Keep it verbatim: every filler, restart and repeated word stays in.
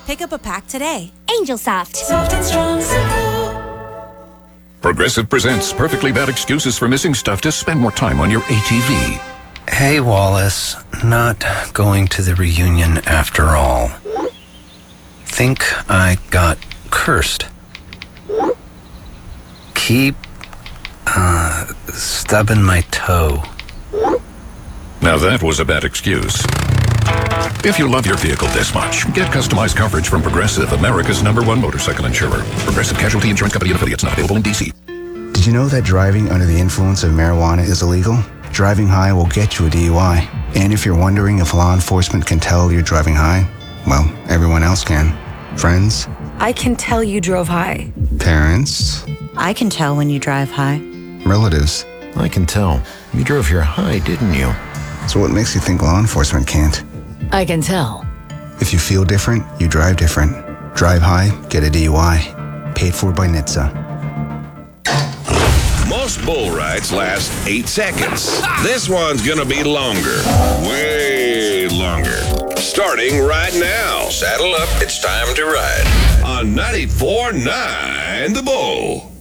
Pick up a pack today. Angel Soft. Soft and strong, simple. Progressive presents perfectly bad excuses for missing stuff to spend more time on your A T V. Hey, Wallace. Not going to the reunion after all. Think I got cursed. Keep, uh, stubbing my toe. Now that was a bad excuse. If you love your vehicle this much, get customized coverage from Progressive, America's number one motorcycle insurer. Progressive Casualty Insurance Company and affiliates, not available in D C. Did you know that driving under the influence of marijuana is illegal? Driving high will get you a D U I. And if you're wondering if law enforcement can tell you're driving high, well, everyone else can. Friends? I can tell you drove high. Parents? I can tell when you drive high. Relatives? I can tell. You drove here high, didn't you? So what makes you think law enforcement can't? I can tell. If you feel different, you drive different. Drive high, get a D U I. Paid for by N H T S A. Most bull rides last eight seconds. This one's gonna be longer. Way longer. Starting right now. Saddle up, it's time to ride. On ninety-four point nine The Bull.